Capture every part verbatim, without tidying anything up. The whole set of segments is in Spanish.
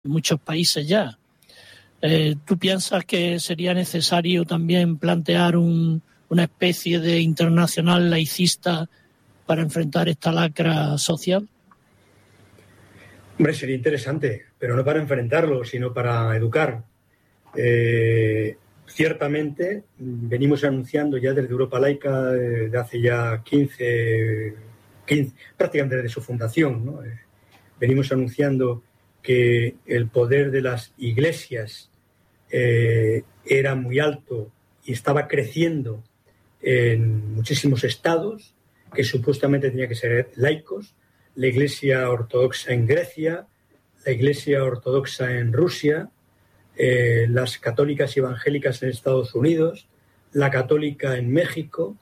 muchos países ya. Eh, ¿Tú piensas que sería necesario también plantear un, una especie de internacional laicista para enfrentar esta lacra social? Hombre, sería interesante, pero no para enfrentarlo, sino para educar. Eh, ciertamente, venimos anunciando ya desde Europa Laica, eh, de hace ya quince, quince, prácticamente desde su fundación, ¿no? Eh, venimos anunciando que el poder de las iglesias eh, era muy alto y estaba creciendo en muchísimos estados que supuestamente tenían que ser laicos, la Iglesia Ortodoxa en Grecia, la Iglesia Ortodoxa en Rusia, eh, las católicas y evangélicas en Estados Unidos, la católica en México,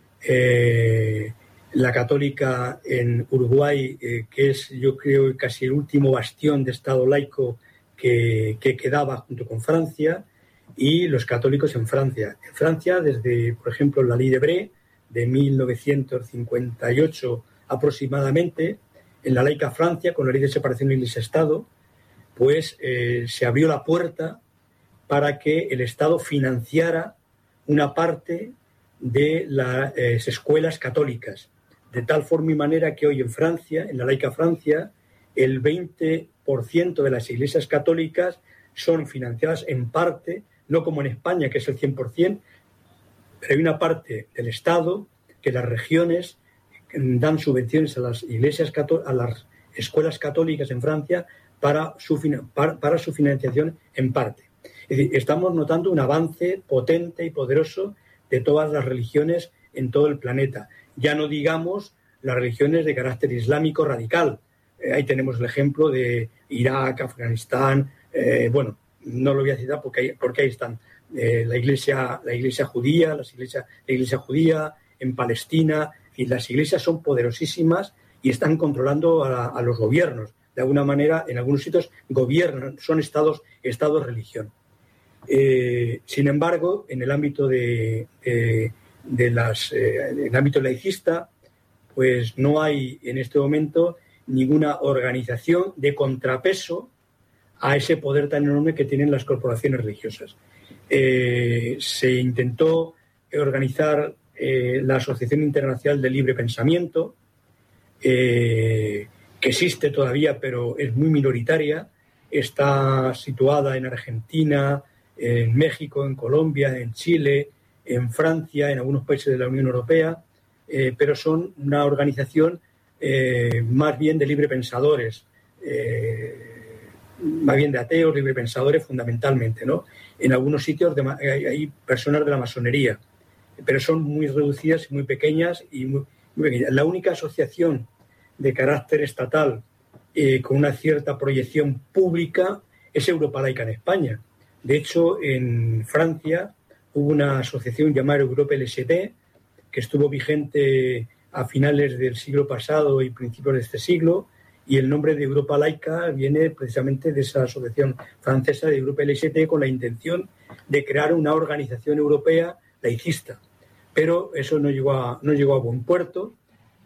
eh, la católica en Uruguay, eh, que es, yo creo, casi el último bastión de Estado laico que, que quedaba junto con Francia, y los católicos en Francia. En Francia, desde, por ejemplo, la Ley de Bré, de mil novecientos cincuenta y ocho aproximadamente, en la laica Francia, con la Ley de Separación de Iglesia-Estado, pues eh, se abrió la puerta para que el Estado financiara una parte de las eh, escuelas católicas, de tal forma y manera que hoy en Francia, en la laica Francia, el veinte por ciento de las iglesias católicas son financiadas en parte, no como en España, que es el cien por ciento, pero hay una parte del Estado que las regiones dan subvenciones a las iglesias, a las escuelas católicas en Francia para su, para, para su financiación en parte. Es decir, estamos notando un avance potente y poderoso de todas las religiones en todo el planeta. Ya no digamos las religiones de carácter islámico radical. Eh, ahí tenemos el ejemplo de Irak, Afganistán, eh, bueno, no lo voy a citar porque ahí, porque ahí están eh, la iglesia, la iglesia judía, las iglesias, la iglesia judía en Palestina, y las iglesias son poderosísimas y están controlando a, a los gobiernos. De alguna manera, en algunos sitios gobiernan, son estados, estados religión. Eh, sin embargo, en el ámbito de, de, de las, eh, en el ámbito laicista, pues no hay en este momento ninguna organización de contrapeso a ese poder tan enorme que tienen las corporaciones religiosas. Eh, se intentó organizar eh, la Asociación Internacional de Libre Pensamiento, eh, que existe todavía, pero es muy minoritaria. Está situada en Argentina, en México, en Colombia, en Chile, en Francia, en algunos países de la Unión Europea, eh, pero son una organización eh, más bien de librepensadores, eh, más bien de ateos, librepensadores fundamentalmente, ¿no? En algunos sitios de, hay, hay personas de la masonería, pero son muy reducidas, muy pequeñas y muy, muy pequeñas. La única asociación de carácter estatal eh, con una cierta proyección pública es Europa Laica en España. De hecho, en Francia hubo una asociación llamada Europa L S D que estuvo vigente a finales del siglo pasado y principios de este siglo, y el nombre de Europa Laica viene precisamente de esa asociación francesa de Europa L S D con la intención de crear una organización europea laicista. Pero eso no llegó a, no llegó a buen puerto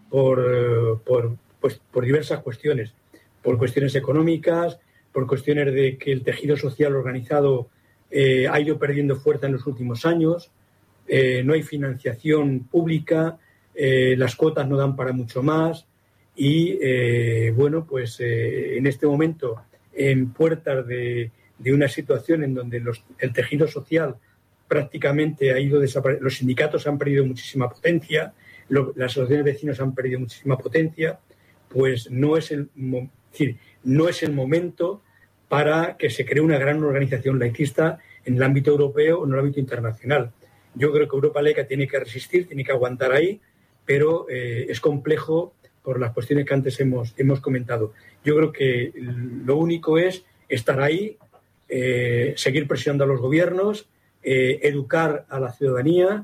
por, por, pues, por diversas cuestiones, por cuestiones económicas, por cuestiones de que el tejido social organizado eh, ha ido perdiendo fuerza en los últimos años, eh, no hay financiación pública, eh, las cuotas no dan para mucho más y, eh, bueno, pues eh, en este momento, en puertas de, de una situación en donde los, el tejido social prácticamente ha ido desapareciendo, los sindicatos han perdido muchísima potencia, lo, las asociaciones de vecinos han perdido muchísima potencia, pues no es el, es decir, no es el momento para que se cree una gran organización laicista en el ámbito europeo o en el ámbito internacional. Yo creo que Europa Laica tiene que resistir, tiene que aguantar ahí, pero eh, es complejo por las cuestiones que antes hemos, hemos comentado. Yo creo que lo único es estar ahí, eh, seguir presionando a los gobiernos, eh, educar a la ciudadanía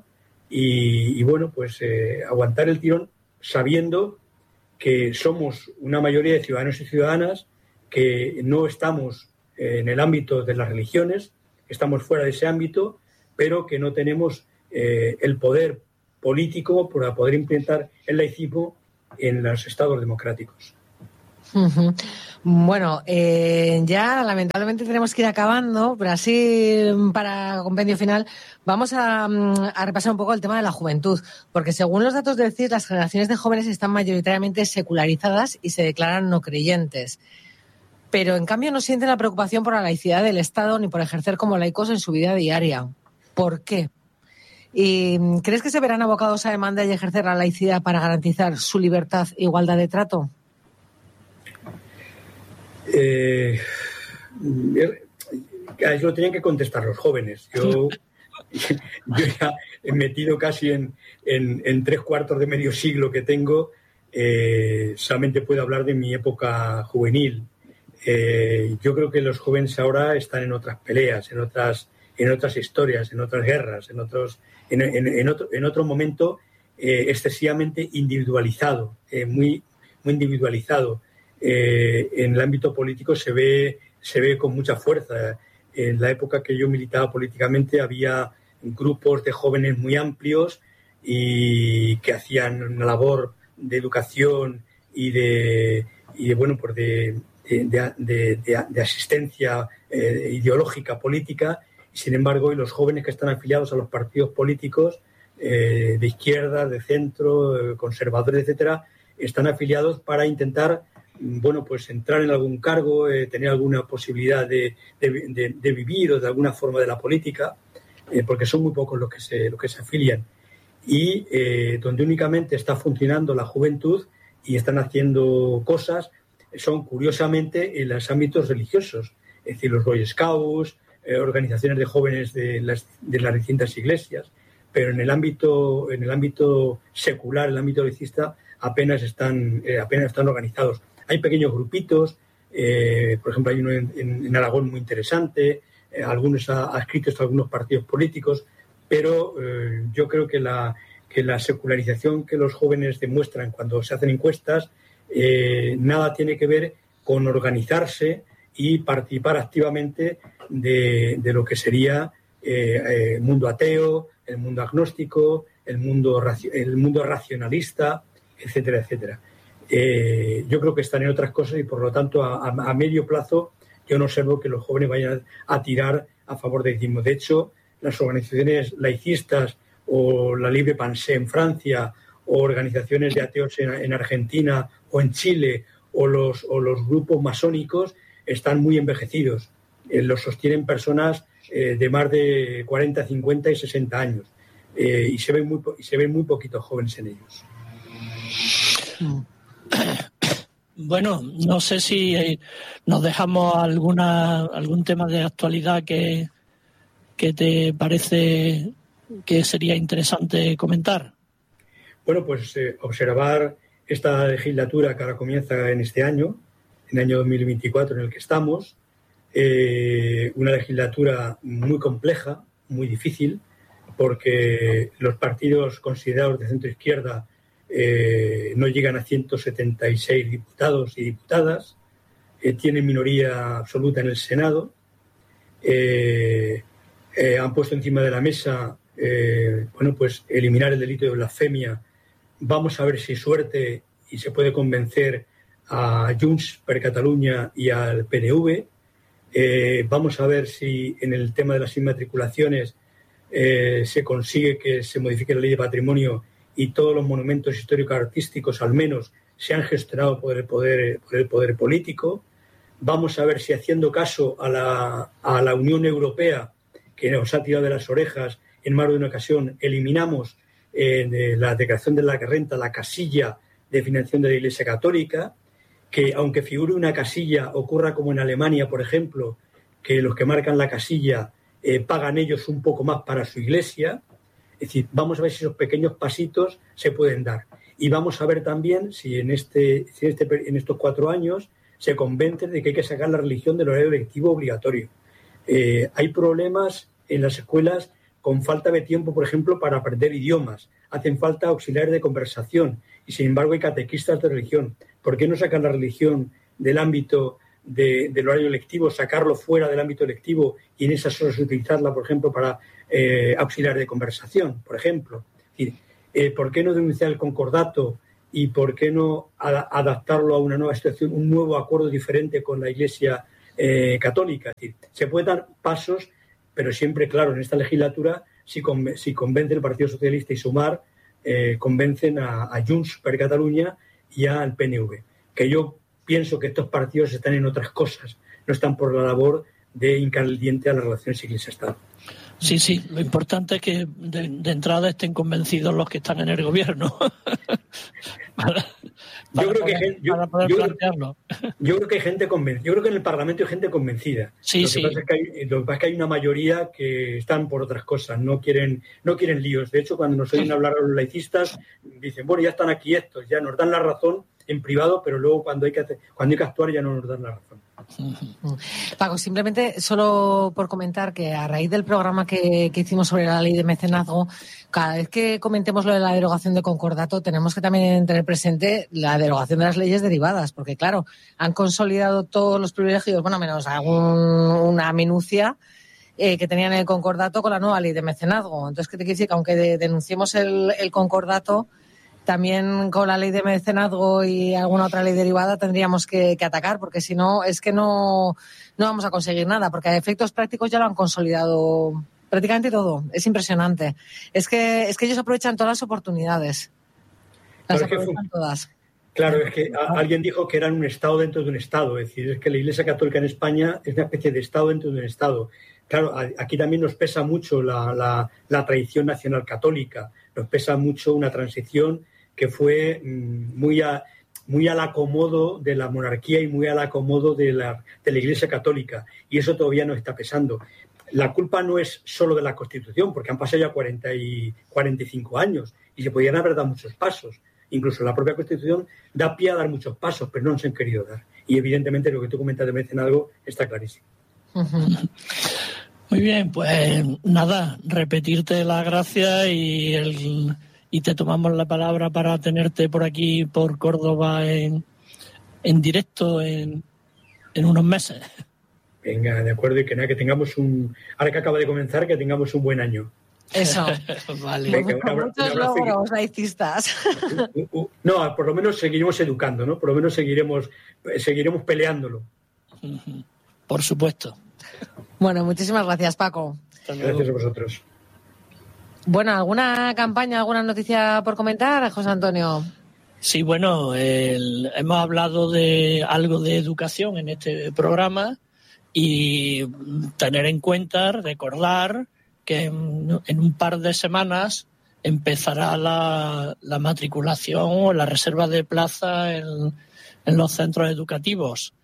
y, y bueno, pues eh, aguantar el tirón sabiendo que somos una mayoría de ciudadanos y ciudadanas que no estamos en el ámbito de las religiones, estamos fuera de ese ámbito, pero que no tenemos eh, el poder político para poder implementar el laicismo en los estados democráticos. Uh-huh. Bueno, eh, ya lamentablemente tenemos que ir acabando, pero así para compendio final vamos a, a repasar un poco el tema de la juventud, porque según los datos del C I S, las generaciones de jóvenes están mayoritariamente secularizadas y se declaran no creyentes. Pero en cambio no sienten la preocupación por la laicidad del Estado ni por ejercer como laicos en su vida diaria. ¿Por qué? ¿Y crees que se verán abocados a demanda y ejercer la laicidad para garantizar su libertad e igualdad de trato? Eh, eso lo tenían que contestar los jóvenes. Yo, yo ya he metido casi en, en, en tres cuartos de medio siglo que tengo, eh, solamente puedo hablar de mi época juvenil. Eh, yo creo que los jóvenes ahora están en otras peleas, en otras, en otras historias, en otras guerras, en otros, en, en, en otro, en otro momento eh, excesivamente individualizado, eh, muy, muy individualizado. Eh, en el ámbito político se ve, se ve con mucha fuerza. En la época que yo militaba políticamente había grupos de jóvenes muy amplios y que hacían una labor de educación y de, y de bueno, pues de, de, de, de, de asistencia eh, ideológica política. Y sin embargo, hoy los jóvenes que están afiliados a los partidos políticos eh, de izquierda, de centro, eh, conservadores, etcétera, están afiliados para intentar bueno, pues entrar en algún cargo, eh, tener alguna posibilidad de, de, de, de vivir o de alguna forma de la política, eh, porque son muy pocos los que se, los que se afilian. Y eh, donde únicamente está funcionando la juventud y están haciendo cosas, son curiosamente en los ámbitos religiosos, es decir, los Boy Scouts, eh, organizaciones de jóvenes de las, de las distintas iglesias, pero en el ámbito, en el ámbito secular, el ámbito laicista, apenas están, eh, apenas están organizados. Hay pequeños grupitos, eh, por ejemplo, hay uno en, en, en Aragón muy interesante, eh, algunos adscritos a algunos partidos políticos, pero eh, yo creo que la, que la secularización que los jóvenes demuestran cuando se hacen encuestas eh, nada tiene que ver con organizarse y participar activamente de, de lo que sería eh, eh, el mundo ateo, el mundo agnóstico, el mundo, el mundo racionalista, etcétera, etcétera. Eh, yo creo que están en otras cosas y por lo tanto a, a, a medio plazo yo no observo que los jóvenes vayan a, a tirar a favor del laicismo. De hecho, las organizaciones laicistas o la Libre Pensée en Francia o organizaciones de ateos en, en Argentina o en Chile o los, o los grupos masónicos están muy envejecidos. Eh, los sostienen personas eh, de más de cuarenta, cincuenta y sesenta años eh, y se ven muy, y se ven muy poquitos jóvenes en ellos. Bueno, no sé si nos dejamos alguna algún tema de actualidad que, que te parece que sería interesante comentar. Bueno, pues eh, observar esta legislatura que ahora comienza en este año, en el año dos mil veinticuatro en el que estamos, eh, una legislatura muy compleja, muy difícil, porque los partidos considerados de centro-izquierda Eh, no llegan a ciento setenta y seis diputados y diputadas, eh, tienen minoría absoluta en el Senado, eh, eh, han puesto encima de la mesa eh, bueno, pues eliminar el delito de blasfemia. Vamos a ver si suerte y se puede convencer a Junts per Catalunya y al P N V. Eh, vamos a ver si en el tema de las inmatriculaciones eh, se consigue que se modifique la ley de patrimonio y todos los monumentos históricos artísticos al menos sean gestionados por el poder, por el poder político. Vamos a ver si, haciendo caso a la, a la Unión Europea, que nos ha tirado de las orejas en más de una ocasión, eliminamos eh, de la declaración de la renta la casilla de financiación de la Iglesia Católica, que aunque figure una casilla, ocurra como en Alemania, por ejemplo, que los que marcan la casilla eh, pagan ellos un poco más para su iglesia. Es decir, vamos a ver si esos pequeños pasitos se pueden dar. Y vamos a ver también si en, este, si este, en estos cuatro años se convencen de que hay que sacar la religión del horario lectivo obligatorio. Eh, hay problemas en las escuelas con falta de tiempo, por ejemplo, para aprender idiomas. Hacen falta auxiliares de conversación y, sin embargo, hay catequistas de religión. ¿Por qué no sacar la religión del ámbito de, del horario lectivo, sacarlo fuera del ámbito lectivo y en esas horas utilizarla, por ejemplo, para eh, auxiliar de conversación, por ejemplo? Es decir, eh, ¿por qué no denunciar el concordato y por qué no a, adaptarlo a una nueva situación, un nuevo acuerdo diferente con la Iglesia eh, católica. Es decir, se pueden dar pasos, pero siempre, claro, en esta legislatura, si, con, si convence el Partido Socialista y Sumar, eh, convencen a, a Junts per Catalunya y al P N V. Que yo pienso que estos partidos están en otras cosas, no están por la labor de hincar el diente a las relaciones Iglesia-Estado. Sí, sí, lo importante es que de, de entrada estén convencidos los que están en el gobierno para, para, yo creo poder, que, yo, para poder yo, plantearlo. Yo creo que hay gente convencida. Yo creo que en el Parlamento hay gente convencida. Sí, lo, que sí. pasa es que hay, lo que pasa es que hay una mayoría que están por otras cosas, no quieren, no quieren líos. De hecho, cuando nos oyen hablar a los laicistas, dicen, bueno, ya están aquí estos, ya nos dan la razón en privado, pero luego cuando hay que hacer, cuando hay que actuar ya no nos dan la razón. Paco, simplemente solo por comentar que a raíz del programa que, que hicimos sobre la ley de mecenazgo, cada vez que comentemos lo de la derogación de concordato, tenemos que también tener presente la derogación de las leyes derivadas, porque claro, han consolidado todos los privilegios, bueno, menos algún, una minucia eh, que tenían el concordato con la nueva ley de mecenazgo. Entonces, ¿qué te quiere decir? Que aunque de, denunciemos el, el concordato, también con la ley de mecenazgo y alguna otra ley derivada tendríamos que, que atacar, porque si no, es que no, no vamos a conseguir nada, porque a efectos prácticos ya lo han consolidado prácticamente todo. Es impresionante. Es que, es que ellos aprovechan todas las oportunidades. Las claro, aprovechan todas. Claro, es que a, alguien dijo que eran un Estado dentro de un Estado. Es decir, es que la Iglesia Católica en España es una especie de Estado dentro de un Estado. Claro, aquí también nos pesa mucho la, la, la tradición nacional católica. Nos pesa mucho una transición que fue muy, a, muy al acomodo de la monarquía y muy al acomodo de la, de la Iglesia Católica. Y eso todavía nos está pesando. La culpa no es solo de la Constitución, porque han pasado ya cuarenta y cuarenta y cinco años y se podían haber dado muchos pasos. Incluso la propia Constitución da pie a dar muchos pasos, pero no se han querido dar. Y evidentemente lo que tú comentas de mecenazgo está clarísimo. Uh-huh. Muy bien, pues nada, repetirte las gracias y el... y te tomamos la palabra para tenerte por aquí, por Córdoba, en, en directo en, en unos meses. Venga, de acuerdo, y que nada, que tengamos un... Ahora que acaba de comenzar, que tengamos un buen año. Eso. Vale. Venga, Con abra, muchos logros laicistas. Uh, uh, no, por lo menos seguiremos educando, ¿no? Por lo menos seguiremos, seguiremos peleándolo. Por supuesto. Bueno, muchísimas gracias, Paco. Gracias a vosotros. Bueno, ¿alguna campaña, alguna noticia por comentar, José Antonio? Sí, bueno, el, hemos hablado de algo de educación en este programa y tener en cuenta, recordar que en, en un par de semanas empezará la, la matriculación o la reserva de plaza en, en los centros educativos.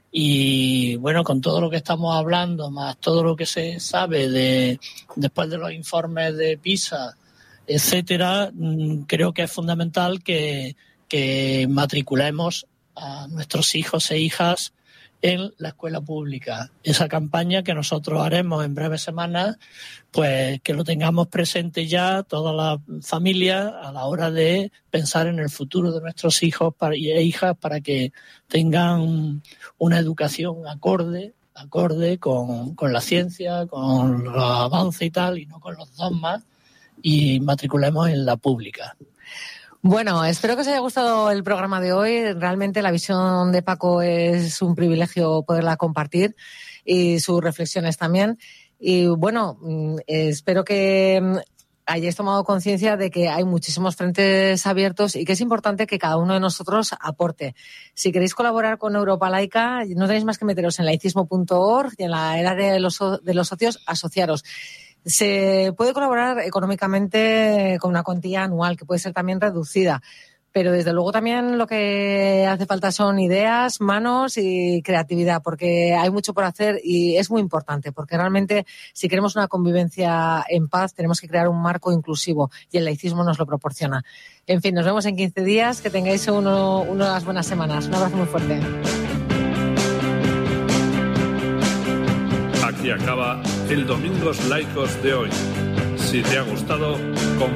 Y bueno, con todo lo que estamos hablando, más todo lo que se sabe de después de los informes de PISA, etcétera, creo que es fundamental que, que matriculemos a nuestros hijos e hijas en la escuela pública. Esa campaña que nosotros haremos en breves semanas, pues que lo tengamos presente ya toda la familia a la hora de pensar en el futuro de nuestros hijos e hijas para que tengan una educación acorde, acorde con, con la ciencia, con los avances y tal, y no con los dogmas, y matriculemos en la pública. Bueno, espero que os haya gustado el programa de hoy. Realmente la visión de Paco es un privilegio poderla compartir y sus reflexiones también. Y bueno, espero que hayáis tomado conciencia de que hay muchísimos frentes abiertos y que es importante que cada uno de nosotros aporte. Si queréis colaborar con Europa Laica, no tenéis más que meteros en laicismo punto org y en la el área de los, de los socios, asociaros. Se puede colaborar económicamente con una cuantía anual, que puede ser también reducida, pero desde luego también lo que hace falta son ideas, manos y creatividad, porque hay mucho por hacer y es muy importante, porque realmente si queremos una convivencia en paz tenemos que crear un marco inclusivo y el laicismo nos lo proporciona. En fin, nos vemos en quince días, que tengáis uno, unas buenas semanas. Un abrazo muy fuerte. Aquí acaba el Domingos Laicos de hoy. Si te ha gustado,